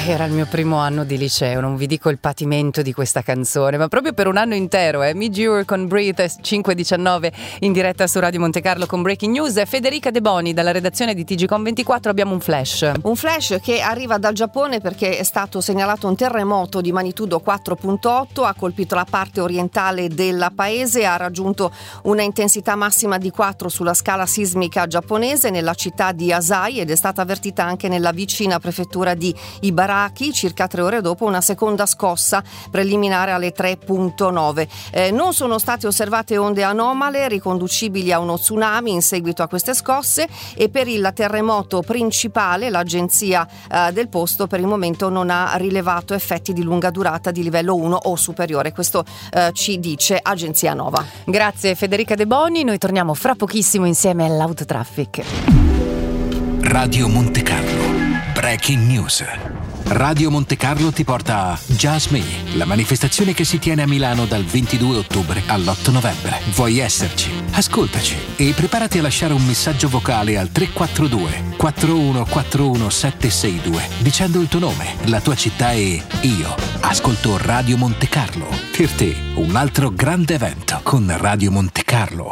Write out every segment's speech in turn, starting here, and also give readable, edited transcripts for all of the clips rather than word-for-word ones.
Era il mio primo anno di liceo, non vi dico il patimento di questa canzone, ma proprio per un anno intero. Midjour con Breathe, 5:19 in diretta su Radio Monte Carlo con Breaking News. Federica De Boni dalla redazione di TGcom24. Abbiamo un flash. Un flash che arriva dal Giappone perché è stato segnalato un terremoto di magnitudo 4.8, ha colpito la parte orientale del paese, ha raggiunto una intensità massima di 4 sulla scala sismica giapponese nella città di Asai ed è stata avvertita anche nella vicina prefettura di Ibaraki circa 3 ore dopo una seconda scossa preliminare alle 3.9. Non sono state osservate onde anomale riconducibili a uno tsunami in seguito a queste scosse e per il terremoto principale l'agenzia del posto per il momento non ha rilevato effetti di lunga durata di livello 1 o superiore. Questo ci dice Agenzia Nova. Grazie Federica De Boni, noi torniamo fra pochissimo insieme all'Autotraffic. Radio Monte Carlo, Breaking News. Radio Monte Carlo ti porta a Jazz Me, la manifestazione che si tiene a Milano dal 22 ottobre all'8 novembre. Vuoi esserci? Ascoltaci e preparati a lasciare un messaggio vocale al 342 4141 762 dicendo il tuo nome, la tua città e io ascolto Radio Monte Carlo. Per te un altro grande evento con Radio Monte Carlo.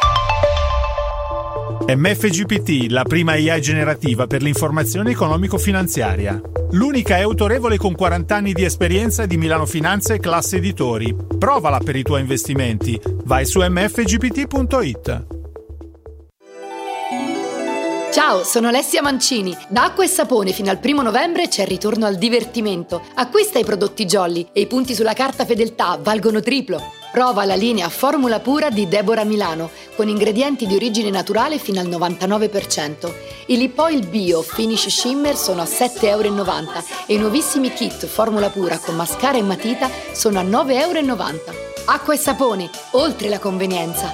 MFGPT, la prima AI generativa per l'informazione economico-finanziaria. L'unica è autorevole con 40 anni di esperienza di Milano Finanza e Classe Editori. Provala per i tuoi investimenti. Vai su mfgpt.it. Ciao, sono Alessia Mancini. Da Acqua e Sapone fino al 1 novembre c'è il ritorno al divertimento. Acquista i prodotti Jolly e i punti sulla carta fedeltà valgono triplo. Prova la linea Formula Pura di Deborah Milano con ingredienti di origine naturale fino al 99%. I lip oil bio Finish Shimmer sono a €7,90 e i nuovissimi kit Formula Pura con mascara e matita sono a €9,90. Acqua e Sapone, oltre la convenienza.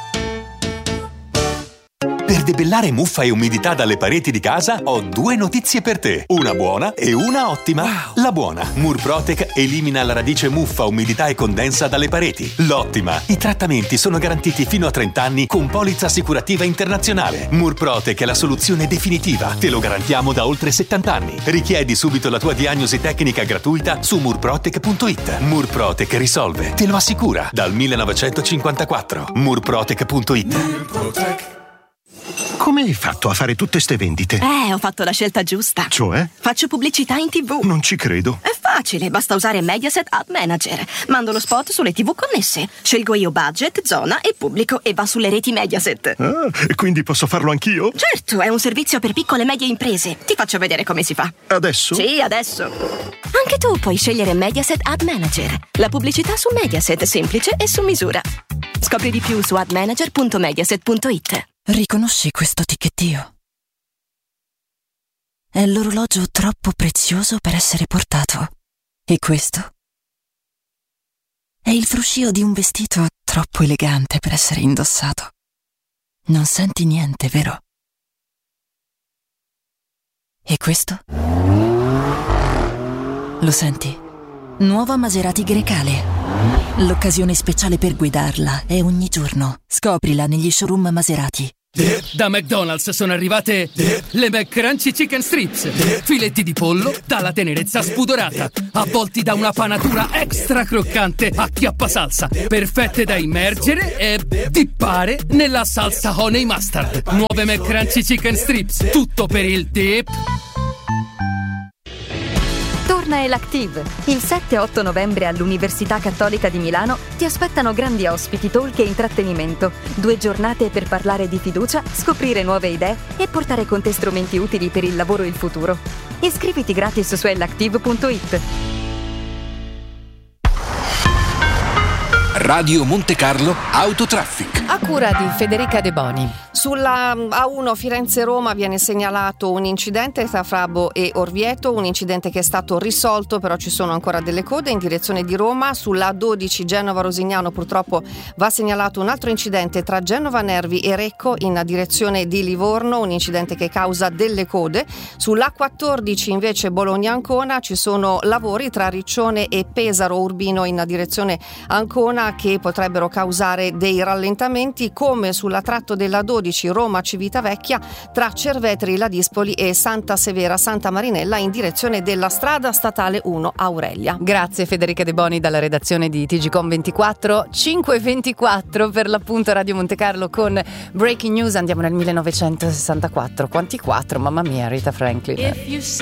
Per debellare muffa e umidità dalle pareti di casa ho 2 notizie per te. Una buona e una ottima. Wow. La buona, Murprotec elimina la radice muffa, umidità e condensa dalle pareti. L'ottima, i trattamenti sono garantiti fino a 30 anni con polizza assicurativa internazionale. Murprotec è la soluzione definitiva. Te lo garantiamo da oltre 70 anni. Richiedi subito la tua diagnosi tecnica gratuita su murprotec.it. Murprotec risolve, te lo assicura, dal 1954. Murprotec.it. Come hai fatto a fare tutte ste vendite? Ho fatto la scelta giusta. Cioè? Faccio pubblicità in TV. Non ci credo. È facile, basta usare Mediaset Ad Manager. Mando lo spot sulle TV connesse. Scelgo io budget, zona e pubblico e va sulle reti Mediaset. Ah, e quindi posso farlo anch'io? Certo, è un servizio per piccole e medie imprese. Ti faccio vedere come si fa. Adesso? Sì, adesso. Anche tu puoi scegliere Mediaset Ad Manager. La pubblicità su Mediaset, semplice e su misura. Scopri di più su admanager.mediaset.it. Riconosci questo ticchettio? È l'orologio troppo prezioso per essere portato. E questo? È il fruscio di un vestito troppo elegante per essere indossato. Non senti niente, vero? E questo? Lo senti? Nuova Maserati Grecale. L'occasione speciale per guidarla è ogni giorno. Scoprila negli showroom Maserati. Da McDonald's sono arrivate le McCrunchy Chicken Strips. Filetti di pollo dalla tenerezza spudorata, avvolti da una panatura extra croccante a chiappasalsa, perfette da immergere e dippare nella salsa honey mustard. Nuove McCrunchy Chicken Strips, tutto per il dip. Torna Elactive. Il 7 e 8 novembre all'Università Cattolica di Milano ti aspettano grandi ospiti, talk e intrattenimento. 2 giornate per parlare di fiducia, scoprire nuove idee e portare con te strumenti utili per il lavoro e il futuro. Iscriviti gratis su elactive.it. Radio Monte Carlo Autotraffic. A cura di Federica De Boni. Sulla A1 Firenze-Roma viene segnalato un incidente tra Frabo e Orvieto, un incidente che è stato risolto, però ci sono ancora delle code in direzione di Roma. Sulla A12 Genova-Rosignano purtroppo va segnalato un altro incidente tra Genova Nervi e Recco in direzione di Livorno, un incidente che causa delle code. Sull'A14 invece Bologna-Ancona ci sono lavori tra Riccione e Pesaro Urbino in direzione Ancona che potrebbero causare dei rallentamenti. rallentamenti come sulla tratto della 12 Roma-Civitavecchia tra Cervetri, Ladispoli e Santa Severa Santa Marinella in direzione della strada statale 1 Aurelia. Grazie Federica De Boni dalla redazione di TGcom 24, 5:24 per l'appunto Radio Monte Carlo con Breaking News. Andiamo nel 1964. Quanti 4? Mamma mia, Rita Franklin.